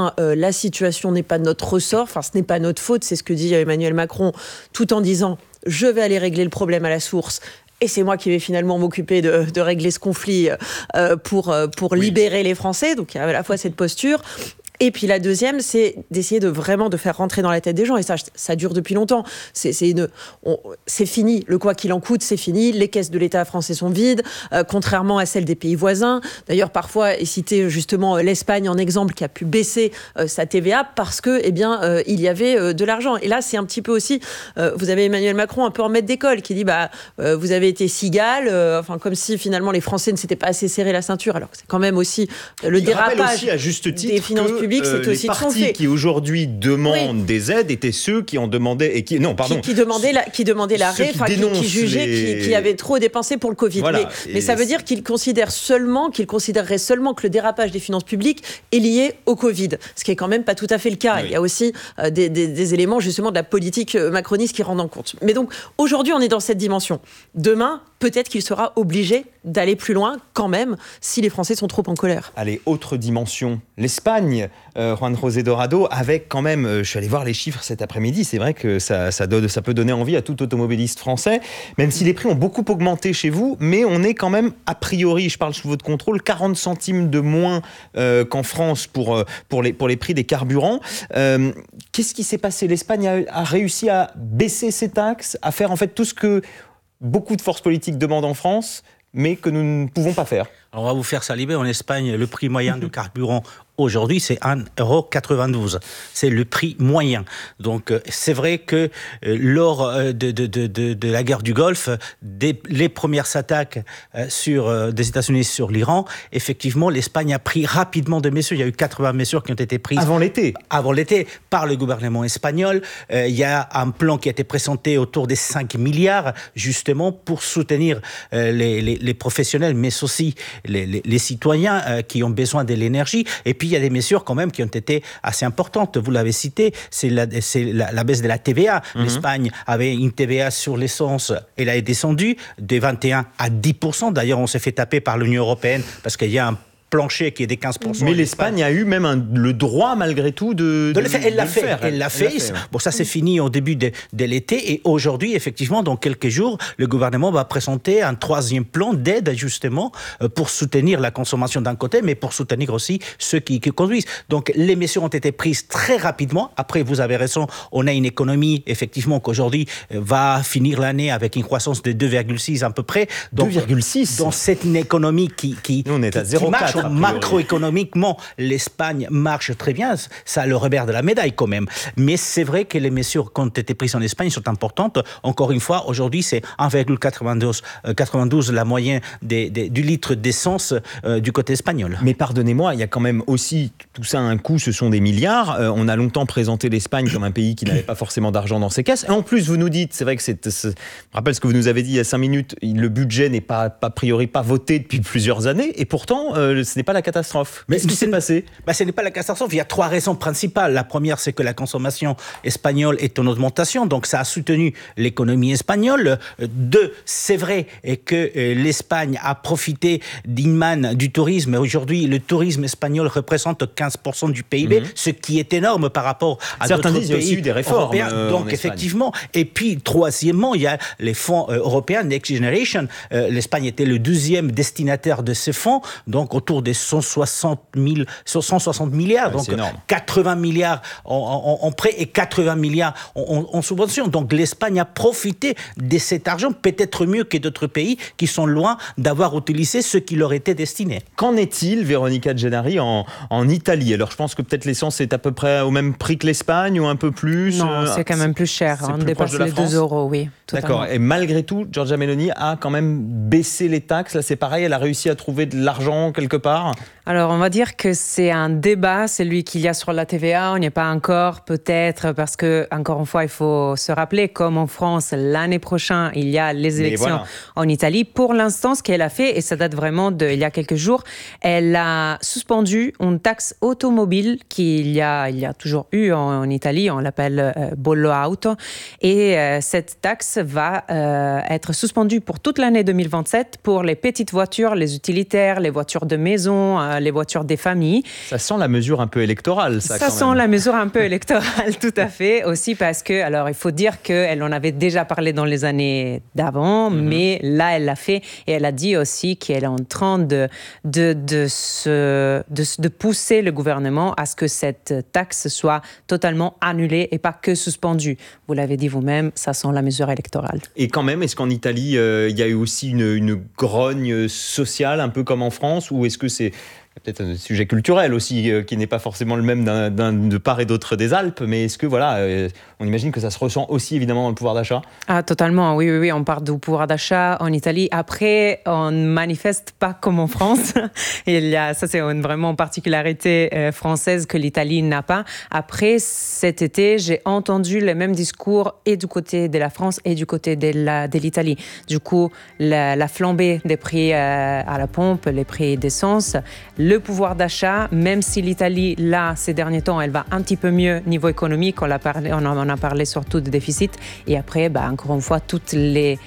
la situation n'est pas de notre ressort, enfin ce n'est pas notre faute, c'est ce que dit Emmanuel Macron, tout en disant « je vais aller régler le problème à la source ». Et c'est moi qui vais finalement m'occuper de régler ce conflit pour libérer les Français. Donc il y a à la fois cette posture. Et puis la deuxième, c'est d'essayer de faire rentrer dans la tête des gens. Et ça dure depuis longtemps. C'est fini. Le quoi qu'il en coûte, c'est fini. Les caisses de l'État français sont vides, contrairement à celles des pays voisins. D'ailleurs, parfois est cité justement l'Espagne en exemple qui a pu baisser sa TVA parce que, il y avait de l'argent. Et là, c'est un petit peu aussi. Vous avez Emmanuel Macron un peu en maître d'école qui dit vous avez été cigale, comme si finalement les Français ne s'étaient pas assez serré la ceinture. Alors que c'est quand même aussi le dérapage aussi, à juste titre, des finances publiques. Les partis qui aujourd'hui demandent des aides étaient ceux qui en demandaient et qui demandaient l'arrêt, qui jugeaient qui avaient trop dépensé pour le Covid. Voilà. Mais ça veut dire qu'ils considèrent seulement que le dérapage des finances publiques est lié au Covid, ce qui est quand même pas tout à fait le cas. Oui. Il y a aussi des éléments justement de la politique macroniste qui rendent en compte. Mais donc aujourd'hui on est dans cette dimension. Demain, peut-être qu'il sera obligé d'aller plus loin quand même si les Français sont trop en colère. Allez, autre dimension, l'Espagne, Juan José Dorado, avec quand même, je suis allé voir les chiffres cet après-midi, c'est vrai que ça peut donner envie à tout automobiliste français, même si les prix ont beaucoup augmenté chez vous, mais on est quand même, a priori, je parle sous votre contrôle, 40 centimes de moins qu'en France pour les prix des carburants. Qu'est-ce qui s'est passé ? L'Espagne a réussi à baisser ses taxes, à faire en fait tout ce que beaucoup de forces politiques demandent en France, mais que nous ne pouvons pas faire. Alors on va vous faire saliver. En Espagne, le prix moyen du carburant aujourd'hui, c'est 1,92 €. C'est le prix moyen. Donc, c'est vrai que lors de la guerre du Golfe, les premières attaques des États-Unis sur l'Iran, effectivement, l'Espagne a pris rapidement des mesures. Il y a eu 80 mesures qui ont été prises. Avant l'été, par le gouvernement espagnol. Il y a un plan qui a été présenté autour des 5 milliards, justement, pour soutenir les professionnels, mais aussi les citoyens qui ont besoin de l'énergie. Et puis, il y a des mesures quand même qui ont été assez importantes. Vous l'avez cité, c'est la baisse de la TVA. L'Espagne avait une TVA sur l'essence. Elle est descendue de 21 à 10%. D'ailleurs, on s'est fait taper par l'Union européenne parce qu'il y a un plancher qui est des 15%. Mais l'Espagne a eu même le droit, malgré tout, de le faire. Elle l'a fait. Bon, ça, c'est fini au début de l'été. Et aujourd'hui, effectivement, dans quelques jours, le gouvernement va présenter un troisième plan d'aide, justement, pour soutenir la consommation d'un côté, mais pour soutenir aussi ceux qui conduisent. Donc, les mesures ont été prises très rapidement. Après, vous avez raison, on a une économie, effectivement, qu'aujourd'hui va finir l'année avec une croissance de 2,6 à peu près. 2,6 ? Donc, c'est une économie qui Nous, on est à 0,4. Macroéconomiquement, l'Espagne marche très bien, ça a le revers de la médaille quand même. Mais c'est vrai que les mesures qui ont été prises en Espagne sont importantes. Encore une fois, aujourd'hui, c'est 1,92 la moyenne du litre d'essence du côté espagnol. Mais pardonnez-moi, il y a quand même aussi, tout ça a un coût, ce sont des milliards. On a longtemps présenté l'Espagne comme un pays qui n'avait pas forcément d'argent dans ses caisses. Et en plus, vous nous dites, c'est vrai que je me rappelle ce que vous nous avez dit il y a 5 minutes, le budget n'est pas, a priori, pas voté depuis plusieurs années. Et pourtant, ce n'est pas la catastrophe. Qu'est-ce qui s'est passé ? Ce n'est pas la catastrophe. Il y a 3 raisons principales. La première, c'est que la consommation espagnole est en augmentation, donc ça a soutenu l'économie espagnole. 2, c'est vrai que l'Espagne a profité d'une manne du tourisme. Aujourd'hui, le tourisme espagnol représente 15% du PIB, ce qui est énorme par rapport à d'autres pays. Certains disent qu'il y a aussi eu des réformes donc, effectivement. Et puis, troisièmement, il y a les fonds européens, Next Generation. L'Espagne était le 12e destinataire de ces fonds, donc autour des 160 milliards, donc 80 milliards en prêts et 80 milliards en subventions. Donc l'Espagne a profité de cet argent, peut-être mieux que d'autres pays qui sont loin d'avoir utilisé ce qui leur était destiné. Qu'en est-il, Véronica Gennari, en Italie ? Alors je pense que peut-être l'essence est à peu près au même prix que l'Espagne ou un peu plus. Non, c'est quand même plus cher. On dépasse les 2 €, oui. Totalement. D'accord. Et malgré tout, Giorgia Meloni a quand même baissé les taxes. Là, c'est pareil, elle a réussi à trouver de l'argent quelque part. Alors, on va dire que c'est un débat, celui qu'il y a sur la TVA. On n'y est pas encore, peut-être, parce que, encore une fois, il faut se rappeler, comme en France, l'année prochaine, il y a les élections en Italie. Pour l'instant, ce qu'elle a fait, et ça date vraiment d'il y a quelques jours, elle a suspendu une taxe automobile qu'il y a toujours eu en Italie. On l'appelle bollo auto. Et cette taxe va être suspendue pour toute l'année 2027 pour les petites voitures, les utilitaires, les voitures de maison, les voitures des familles. Ça sent la mesure un peu électorale, ça sent la mesure un peu électorale, tout à fait. Aussi parce que, alors il faut dire qu'elle en avait déjà parlé dans les années d'avant, mais là elle l'a fait et elle a dit aussi qu'elle est en train de pousser le gouvernement à ce que cette taxe soit totalement annulée et pas que suspendue. Vous l'avez dit vous-même, ça sent la mesure électorale. Et quand même, est-ce qu'en Italie, il y a eu aussi une grogne sociale, un peu comme en France, ou est-ce que c'est peut-être un sujet culturel aussi, qui n'est pas forcément le même de part et d'autre des Alpes, mais est-ce que on imagine que ça se ressent aussi évidemment dans le pouvoir d'achat ? Ah, totalement, oui, on parle du pouvoir d'achat en Italie. Après, on ne manifeste pas comme en France. Ça c'est vraiment une particularité française que l'Italie n'a pas. Après, cet été, j'ai entendu le même discours et du côté de la France et du côté de l'Italie. Du coup, la flambée des prix à la pompe, les prix d'essence, le pouvoir d'achat, même si l'Italie, là, ces derniers temps, elle va un petit peu mieux niveau économique, on en a parlé surtout de déficit, et après, encore une fois, toutes les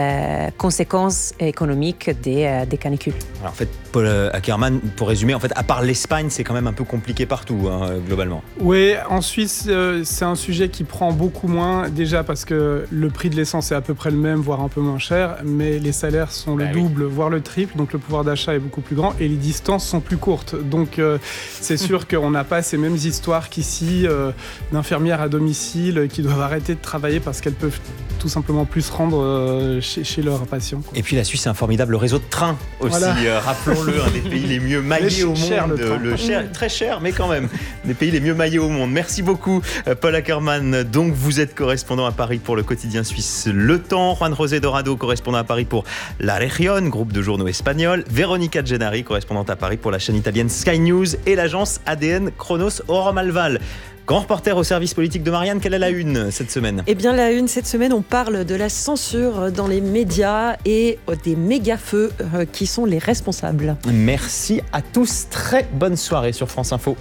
conséquences économiques des canicules. Alors en fait, Paul Ackermann, pour résumer, en fait, à part l'Espagne, c'est quand même un peu compliqué partout, globalement. Oui, en Suisse, c'est un sujet qui prend beaucoup moins, déjà parce que le prix de l'essence est à peu près le même, voire un peu moins cher, mais les salaires sont le double, voire le triple, donc le pouvoir d'achat est beaucoup plus grand, et les distances sont plus courtes. Donc c'est sûr qu'on n'a pas ces mêmes histoires qu'ici, d'infirmières à domicile qui doivent arrêter de travailler parce qu'elles peuvent tout simplement plus se rendre chez leurs patients. Et puis la Suisse, c'est un formidable réseau de trains aussi. Voilà. Rappelons-le, un des pays les mieux maillés au monde. Très cher, mais quand même, des pays les mieux maillés au monde. Merci beaucoup, Paul Ackermann. Donc, vous êtes correspondant à Paris pour le quotidien suisse Le Temps. Juan José Dorado, correspondant à Paris pour La Región, groupe de journaux espagnol. Véronica Gennari, correspondante à Paris pour la chaîne italienne Sky News et l'agence ADN Chronos Aurore Malval. Grand reporter au service politique de Marianne, quelle est la une cette semaine ? Eh bien, la une cette semaine, on parle de la censure dans les médias et des méga-feux qui sont les responsables. Merci à tous, très bonne soirée sur France Info.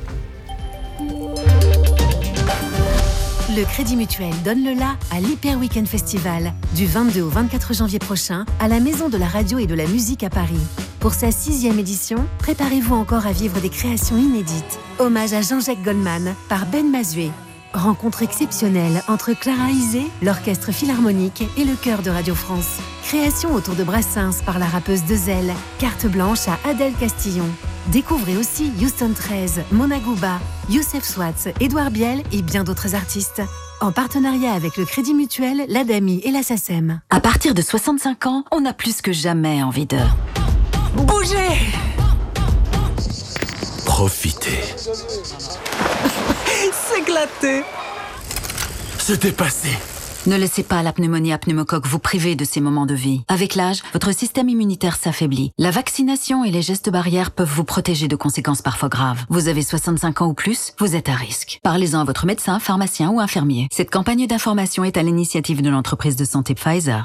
Le Crédit Mutuel donne le la à l'Hyper Weekend Festival du 22 au 24 janvier prochain à la Maison de la Radio et de la Musique à Paris. Pour sa 6e édition, préparez-vous encore à vivre des créations inédites. Hommage à Jean-Jacques Goldman par Ben Mazué. Rencontre exceptionnelle entre Clara Isé, l'Orchestre Philharmonique et le Chœur de Radio France. Création autour de Brassens par la rappeuse Dezel. Carte blanche à Adèle Castillon. Découvrez aussi Houston 13, Mona Gouba, Youssef Swatz, Édouard Biel et bien d'autres artistes. En partenariat avec le Crédit Mutuel, l'ADAMI et la SACEM. À partir de 65 ans, on a plus que jamais envie de bouger. Profitez. S'éclater. Se dépasser. Ne laissez pas la pneumonie à pneumocoque vous priver de ces moments de vie. Avec l'âge, votre système immunitaire s'affaiblit. La vaccination et les gestes barrières peuvent vous protéger de conséquences parfois graves. Vous avez 65 ans ou plus, vous êtes à risque. Parlez-en à votre médecin, pharmacien ou infirmier. Cette campagne d'information est à l'initiative de l'entreprise de santé Pfizer.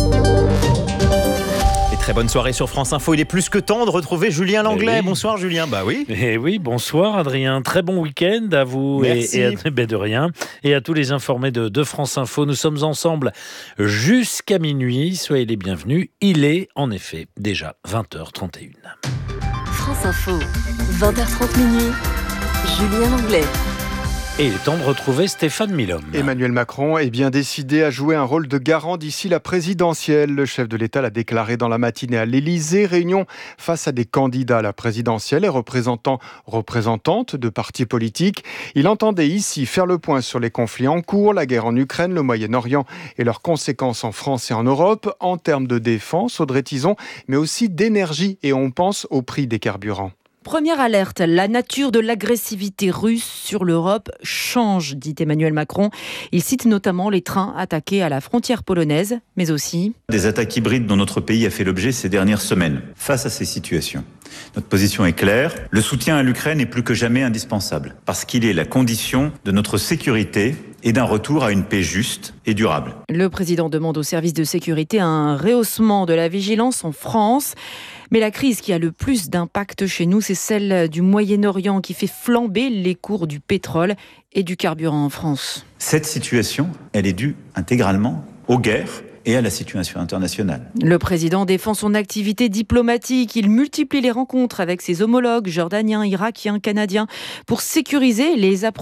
Très bonne soirée sur France Info. Il est plus que temps de retrouver Julien Langlais. Oui. Bonsoir Julien. Bah oui. Et oui, bonsoir Adrien. Très bon week-end à vous et de rien. Et à tous les informés de France Info. Nous sommes ensemble jusqu'à minuit. Soyez les bienvenus. Il est en effet déjà 20h31. France Info, 20h30 minuit. Julien Langlais. Et il est temps de retrouver Stéphane Milhomme. Emmanuel Macron est bien décidé à jouer un rôle de garant d'ici la présidentielle. Le chef de l'État l'a déclaré dans la matinée à l'Élysée. Réunion face à des candidats à la présidentielle et représentantes de partis politiques. Il entendait ici faire le point sur les conflits en cours, la guerre en Ukraine, le Moyen-Orient et leurs conséquences en France et en Europe, en termes de défense, Audrey Tizon, mais aussi d'énergie. Et on pense au prix des carburants. Première alerte, la nature de l'agressivité russe sur l'Europe change, dit Emmanuel Macron. Il cite notamment les trains attaqués à la frontière polonaise, mais aussi des attaques hybrides dont notre pays a fait l'objet ces dernières semaines. Face à ces situations, notre position est claire. Le soutien à l'Ukraine est plus que jamais indispensable, parce qu'il est la condition de notre sécurité et d'un retour à une paix juste et durable. Le président demande aux services de sécurité un rehaussement de la vigilance en France. Mais la crise qui a le plus d'impact chez nous, c'est celle du Moyen-Orient qui fait flamber les cours du pétrole et du carburant en France. Cette situation, elle est due intégralement aux guerres et à la situation internationale. Le président défend son activité diplomatique. Il multiplie les rencontres avec ses homologues jordaniens, irakiens, canadiens pour sécuriser les approches